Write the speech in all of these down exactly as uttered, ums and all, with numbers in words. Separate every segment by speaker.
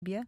Speaker 1: sobie.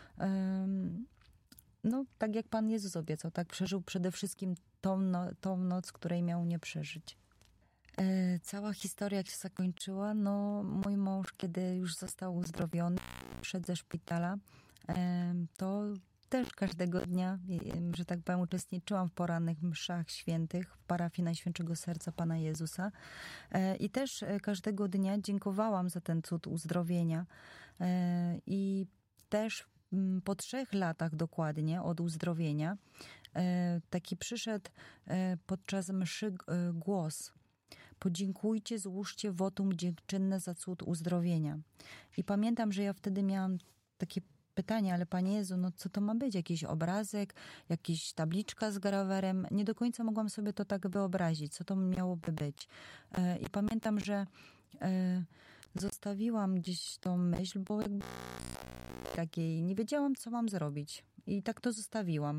Speaker 1: No, tak jak Pan Jezus obiecał, tak przeżył przede wszystkim tą, no, tą noc, której miał nie przeżyć. E, cała historia jak się zakończyła, no mój mąż, kiedy już został uzdrowiony, przyszedł ze szpitala, e, to też każdego dnia, że tak powiem, uczestniczyłam w porannych mszach świętych w parafii Najświętszego Serca Pana Jezusa e, i też każdego dnia dziękowałam za ten cud uzdrowienia e, i też po trzech latach dokładnie od uzdrowienia taki przyszedł podczas mszy głos: podziękujcie, złóżcie wotum dziękczynne za cud uzdrowienia. I pamiętam, że ja wtedy miałam takie pytanie: ale Panie Jezu, no co to ma być? Jakiś obrazek, jakaś tabliczka z grawerem? Nie do końca mogłam sobie to tak wyobrazić, co to miałoby być. I pamiętam, że zostawiłam gdzieś tą myśl, bo jakby takiej nie wiedziałam, co mam zrobić. I tak to zostawiłam.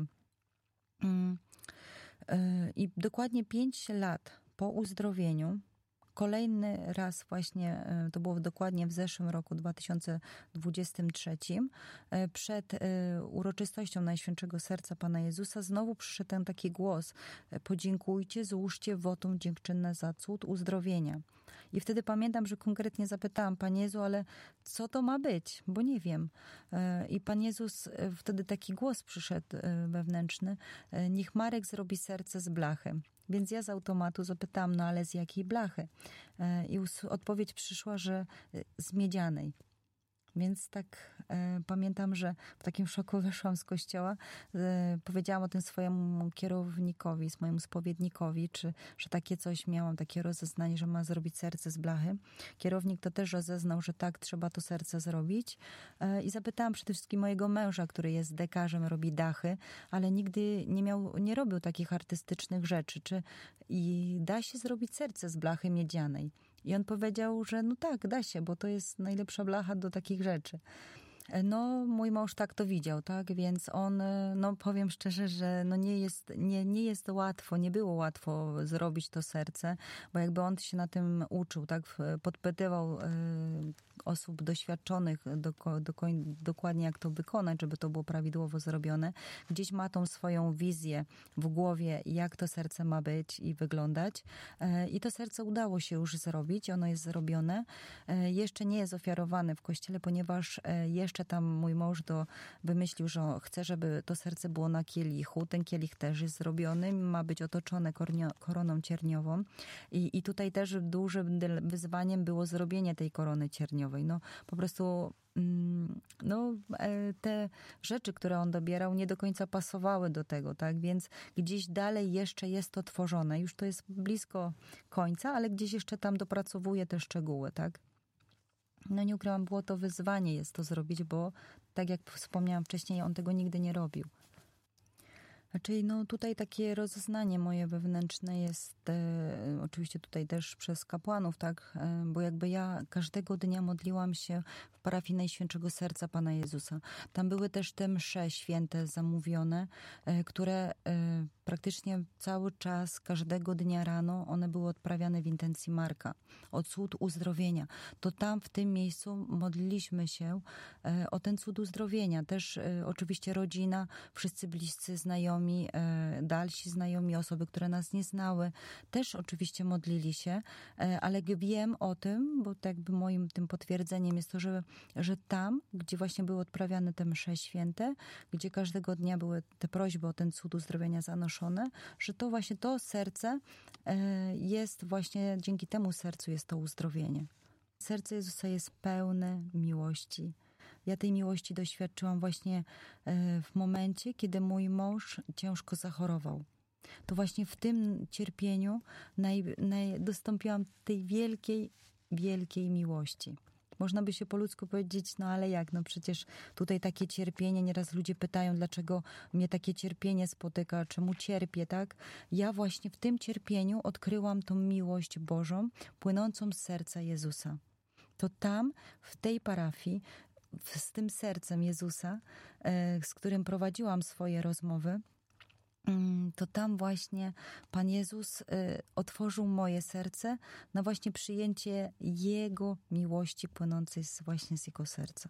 Speaker 1: I dokładnie pięć lat po uzdrowieniu, kolejny raz właśnie, to było dokładnie w zeszłym roku, dwa tysiące dwudziestym trzecim, przed uroczystością Najświętszego Serca Pana Jezusa, znowu przyszedł ten taki głos: podziękujcie, złóżcie wotum dziękczynne za cud uzdrowienia. I wtedy pamiętam, że konkretnie zapytałam: Panie Jezu, ale co to ma być? Bo nie wiem. I Pan Jezus, wtedy taki głos przyszedł wewnętrzny: niech Marek zrobi serce z blachy. Więc ja z automatu zapytałam: no ale z jakiej blachy? I odpowiedź przyszła, że z miedzianej. Więc tak e, pamiętam, że w takim szoku wyszłam z kościoła, e, powiedziałam o tym swojemu kierownikowi, swojemu spowiednikowi, czy, że takie coś miałam, takie rozeznanie, że ma zrobić serce z blachy. Kierownik to też rozeznał, że tak, trzeba to serce zrobić. E, I zapytałam przede wszystkim mojego męża, który jest dekarzem, robi dachy, ale nigdy nie miał, nie robił takich artystycznych rzeczy. Czy i da się zrobić serce z blachy miedzianej? I on powiedział, że no tak, da się, bo to jest najlepsza blacha do takich rzeczy. No, mój mąż tak to widział, tak, więc on, no powiem szczerze, że no nie jest, nie, nie jest łatwo, nie było łatwo zrobić to serce, bo jakby on się na tym uczył, tak, podpytywał y, osób doświadczonych do, do, dokładnie jak to wykonać, żeby to było prawidłowo zrobione. Gdzieś ma tą swoją wizję w głowie, jak to serce ma być i wyglądać. Y, I to serce udało się już zrobić, ono jest zrobione. Y, jeszcze nie jest ofiarowane w kościele, ponieważ y, jeszcze tam mój mąż do, wymyślił, że chce, żeby to serce było na kielichu. Ten kielich też jest zrobiony, ma być otoczone kornio, koroną cierniową. I, I tutaj też dużym wyzwaniem było zrobienie tej korony cierniowej. No po prostu no, te rzeczy, które on dobierał, nie do końca pasowały do tego, tak? Więc gdzieś dalej jeszcze jest to tworzone. Już to jest blisko końca, ale gdzieś jeszcze tam dopracowuje te szczegóły, tak? No nie ukrywam, było to wyzwanie jest to zrobić, bo tak jak wspomniałam wcześniej, on tego nigdy nie robił. Czyli no tutaj takie rozeznanie moje wewnętrzne jest e, oczywiście tutaj też przez kapłanów, tak, e, bo jakby ja każdego dnia modliłam się w parafii Najświętszego Serca Pana Jezusa. Tam były też te msze święte zamówione, e, które e, praktycznie cały czas, każdego dnia rano one były odprawiane w intencji Marka, o cud uzdrowienia. To tam w tym miejscu modliliśmy się e, o ten cud uzdrowienia. Też e, oczywiście rodzina, wszyscy bliscy, znajomi, e, dalsi znajomi, osoby, które nas nie znały, też oczywiście modlili się, e, ale wiem o tym, bo tak jakby moim tym potwierdzeniem jest to, że, że tam, gdzie właśnie były odprawiane te msze święte, gdzie każdego dnia były te prośby o ten cud uzdrowienia zanoszone, że to właśnie to serce jest właśnie, dzięki temu sercu jest to uzdrowienie. Serce Jezusa jest pełne miłości. Ja tej miłości doświadczyłam właśnie w momencie, kiedy mój mąż ciężko zachorował. To właśnie w tym cierpieniu naj, naj, dostąpiłam tej wielkiej, wielkiej miłości. Można by się po ludzku powiedzieć, no ale jak, no przecież tutaj takie cierpienie, nieraz ludzie pytają, dlaczego mnie takie cierpienie spotyka, czemu cierpię, tak? Ja właśnie w tym cierpieniu odkryłam tą miłość Bożą, płynącą z serca Jezusa. To tam, w tej parafii, z tym sercem Jezusa, z którym prowadziłam swoje rozmowy, to tam właśnie Pan Jezus otworzył moje serce na właśnie przyjęcie Jego miłości płynącej z, właśnie z Jego serca.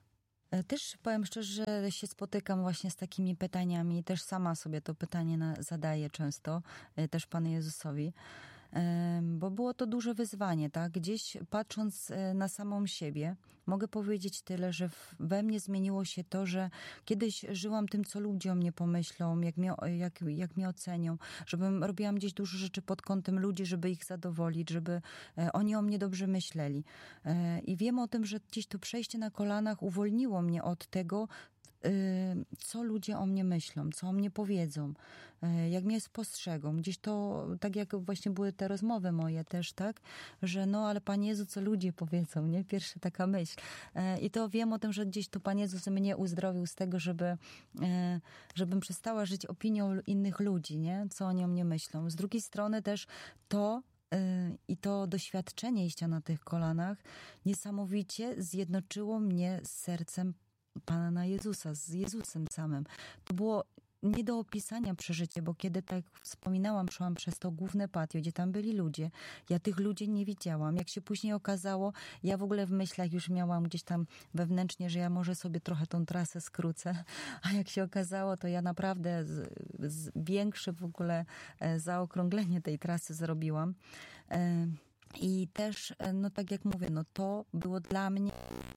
Speaker 1: E, Też powiem szczerze, że się spotykam właśnie z takimi pytaniami. Też sama sobie to pytanie na, zadaję często, e, też Panu Jezusowi. Em, Bo było to duże wyzwanie, tak? Gdzieś patrząc e, na samą siebie, mogę powiedzieć tyle, że w- we mnie zmieniło się to, że kiedyś żyłam tym, co ludzie o mnie pomyślą, jak mnie, jak, jak mnie ocenią, żebym robiłam gdzieś dużo rzeczy pod kątem ludzi, żeby ich zadowolić, żeby e, oni o mnie dobrze myśleli. E, I wiem o tym, że gdzieś to przejście na kolanach uwolniło mnie od tego, y, co ludzie o mnie myślą, co o mnie powiedzą, y, jak mnie spostrzegą. Gdzieś to, tak jak właśnie były te rozmowy moje też, tak, że no, ale Panie Jezu, co ludzie powiedzą, nie? Pierwsza taka myśl. Y, I to wiem o tym, że gdzieś tu Pan Jezus mnie uzdrowił z tego, żeby, y, żebym przestała żyć opinią innych ludzi, nie? Co oni o mnie myślą. Z drugiej strony też to, y, i to doświadczenie iścia na tych kolanach niesamowicie zjednoczyło mnie z sercem Pana Jezusa, z Jezusem samym. To było nie do opisania przeżycie, bo kiedy, tak jak wspominałam, szłam przez to główne patio, gdzie tam byli ludzie, ja tych ludzi nie widziałam. Jak się później okazało, ja w ogóle w myślach już miałam gdzieś tam wewnętrznie, że ja może sobie trochę tą trasę skrócę, a jak się okazało, to ja naprawdę z, z większe w ogóle e, zaokrąglenie tej trasy zrobiłam. E, I też, e, no tak jak mówię, no to było dla mnie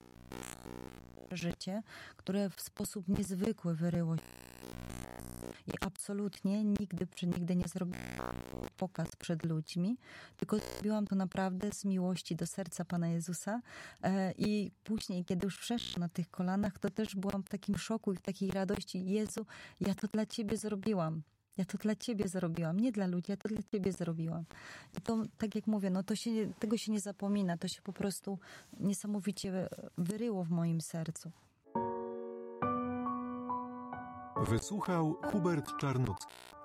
Speaker 1: życie, które w sposób niezwykły wyryło się. I absolutnie nigdy, nigdy nie zrobiłam pokaz przed ludźmi, tylko zrobiłam to naprawdę z miłości do serca Pana Jezusa. E, I później, kiedy już przeszłam na tych kolanach, to też byłam w takim szoku i w takiej radości. Jezu, ja to dla Ciebie zrobiłam. Ja to dla Ciebie zrobiłam, nie dla ludzi, ja to dla Ciebie zrobiłam. I to, tak jak mówię, no to się, tego się nie zapomina, to się po prostu niesamowicie wyryło w moim sercu.
Speaker 2: Wysłuchał Hubert Czarnocki.